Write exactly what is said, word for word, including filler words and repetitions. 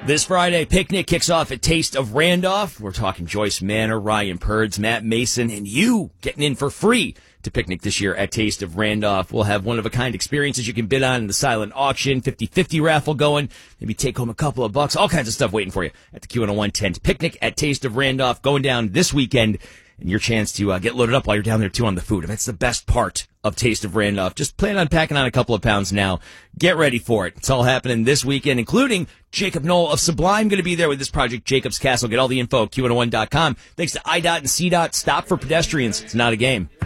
This Friday, Picnic kicks off at Taste of Randolph. We're talking Joyce Manor, Ryan Purds, Matt Mason, and you getting in for free to Picnic this year at Taste of Randolph. We'll have one-of-a-kind experiences you can bid on in the silent auction, fifty-fifty raffle going, maybe take home a couple of bucks, all kinds of stuff waiting for you at the Q one oh one tent. Picnic at Taste of Randolph going down this weekend, and your chance to uh, get loaded up while you're down there, too, on the food. And that's the best part of Taste of Randolph. Just plan on packing on a couple of pounds now. Get ready for it. It's all happening this weekend, including Jacob Knoll of Sublime going to be there with this project, Jacob's Castle. Get all the info at Q one oh one dot com. Thanks to I DOT and C DOT. Stop for pedestrians. It's not a game.